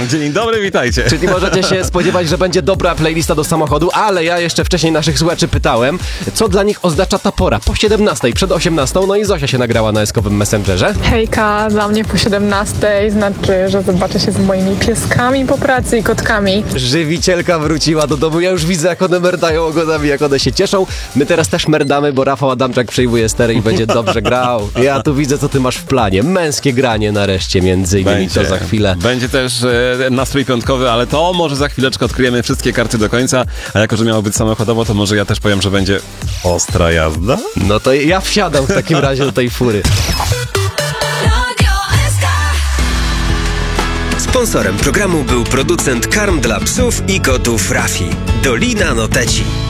Dzień dobry, witajcie. Czyli możecie się spodziewać, że będzie dobra playlista do samochodu, ale ja jeszcze wcześniej naszych słuchaczy pytałem, co dla nich oznacza ta pora. Po 17, przed 18, no i Zosia się nagrała na eskowym Messengerze. Hejka, dla mnie po 17 znaczy, że zobaczę się z moimi pieskami po pracy i kotkami. Żywicielka wróciła do domu, ja już widzę, jak one merdają ogonami, jak one się cieszą. My teraz też merdamy, bo Rafał Adamczak przejmuje stery i będzie dobrze grał. Ja tu widzę, co ty masz w planie. Męskie granie nareszcie, między innymi, to za chwilę. Będzie też nastrój piątkowy, ale to może za chwileczkę odkryjemy wszystkie karty do końca, a jako, że miało być samochodowo, to może ja też powiem, że będzie ostra jazda. No to ja wsiadam w takim razie do tej fury. Sponsorem programu był producent karm dla psów i kotów Rafi. Dolina Noteci.